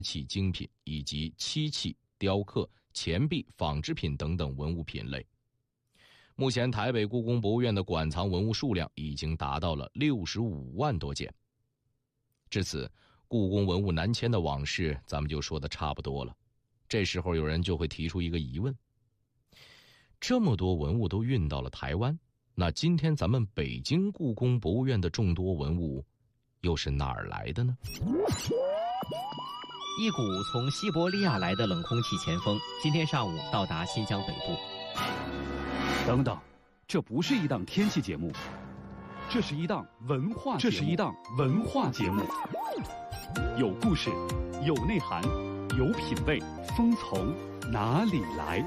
器精品以及漆器、雕刻、钱币、纺织品等等文物品类。目前台北故宫博物院的馆藏文物数量已经达到了65万多件。至此，故宫文物南迁的往事咱们就说的差不多了。这时候有人就会提出一个疑问：这么多文物都运到了台湾，那今天咱们北京故宫博物院的众多文物又是哪儿来的呢？ 一股从西伯利亚来的冷空气前锋今天上午到达新疆北部。 等等，这不是一档天气节目，这是一档文化节目，有故事，有内涵，有品味，风从哪里来？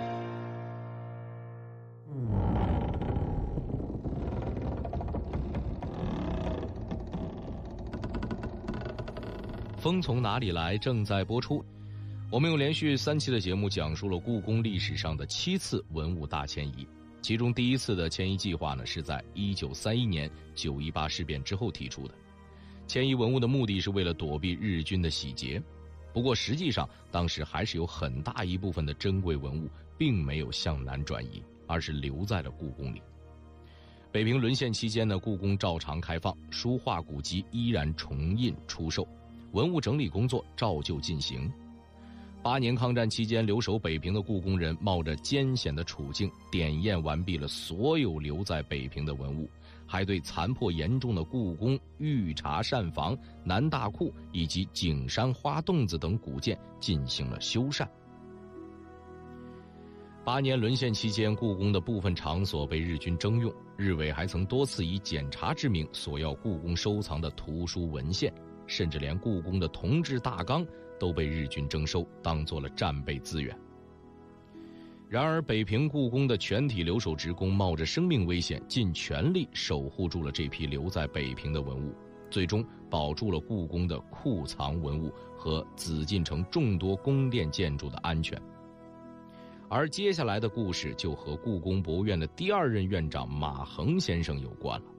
风从哪里来正在播出。我们用连续3期的节目讲述了故宫历史上的7次文物大迁移，其中第一次的迁移计划呢，是在1931年918事变之后提出的。迁移文物的目的是为了躲避日军的洗劫，不过实际上当时还是有很大一部分的珍贵文物并没有向南转移，而是留在了故宫里。北平沦陷期间呢，故宫照常开放，书画古籍依然重印出售，文物整理工作照旧进行。8年抗战期间留守北平的故宫人冒着艰险的处境，点验完毕了所有留在北平的文物，还对残破严重的故宫、御茶膳房、南大库以及景山花洞子等古建进行了修缮。8年沦陷期间，故宫的部分场所被日军征用，日伪还曾多次以检查之名索要故宫收藏的图书文献，甚至连故宫的铜制大纲都被日军征收，当作了战备资源。然而北平故宫的全体留守职工冒着生命危险，尽全力守护住了这批留在北平的文物，最终保住了故宫的库藏文物和紫禁城众多宫殿建筑的安全。而接下来的故事就和故宫博物院的第2任院长马衡先生有关了。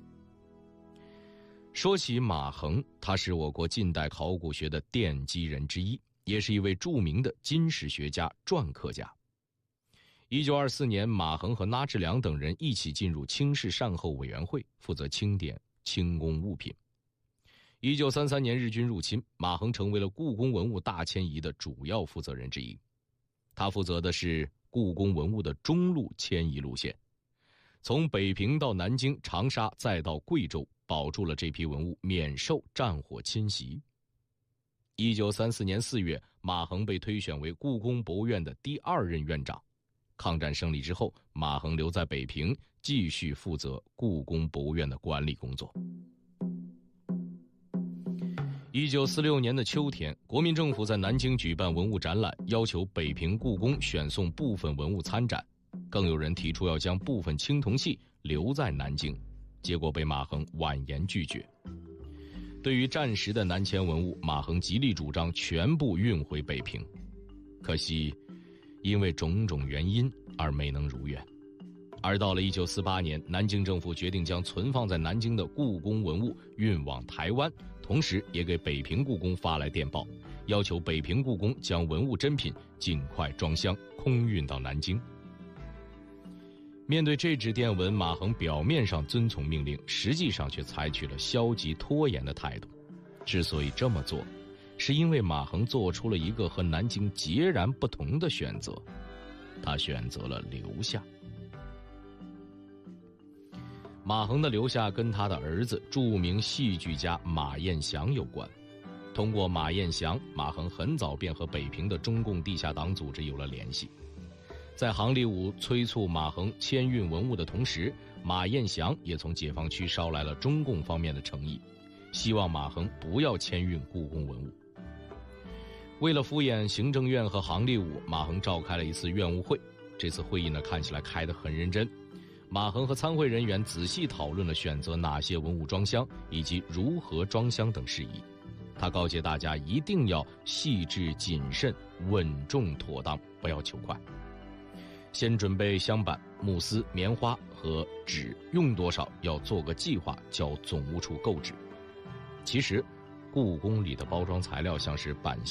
说起马衡，他是我国近代考古学的奠基人之一，也是一位著名的金史学家、篆刻家。1924年，马衡和拉志良等人一起进入清室善后委员会，负责清点清宫物品。1933年日军入侵，马衡成为了故宫文物大迁移的主要负责人之一。他负责的是故宫文物的中路迁移路线，从北平到南京、长沙再到贵州，保住了这批文物免受战火侵袭。1934年4月，马衡被推选为故宫博物院的第2任院长。抗战胜利之后，马衡留在北平，继续负责故宫博物院的管理工作。1946年的秋天，国民政府在南京举办文物展览，要求北平故宫选送部分文物参展，更有人提出要将部分青铜器留在南京，结果被马衡婉言拒绝。对于战时的南迁文物，马衡极力主张全部运回北平，可惜因为种种原因而没能如愿。而到了1948年，南京政府决定将存放在南京的故宫文物运往台湾，同时也给北平故宫发来电报，要求北平故宫将文物珍品尽快装箱空运到南京。面对这纸电文，马衡表面上遵从命令，实际上却采取了消极拖延的态度。之所以这么做，是因为马衡做出了一个和南京截然不同的选择，他选择了留下。马衡的留下跟他的儿子著名戏剧家马彦祥有关。通过马彦祥，马衡很早便和北平的中共地下党组织有了联系。在杭立武催促马衡迁运文物的同时，马彦祥也从解放区捎来了中共方面的诚意，希望马衡不要迁运故宫文物。为了敷衍行政院和杭立武，马衡召开了一次院务会。这次会议呢，看起来开得很认真。马衡和参会人员仔细讨论了选择哪些文物装箱以及如何装箱等事宜。他告诫大家一定要细致谨慎、稳重妥当，不要求快。先准备箱板、木丝、棉花和纸，用多少要做个计划，交总务处购置。其实故宫里的包装材料像是板